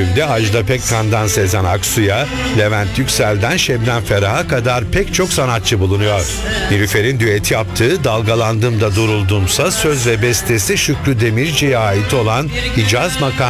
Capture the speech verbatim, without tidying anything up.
albümde Ajda Pekkan'dan Sezen Aksu'ya, Levent Yüksel'den Şebnem Ferah'a kadar pek çok sanatçı bulunuyor. Nilüfer'in düet yaptığı Dalgalandım da Duruldumsa söz ve bestesi Şükrü Demirci'ye ait olan Hicaz Makam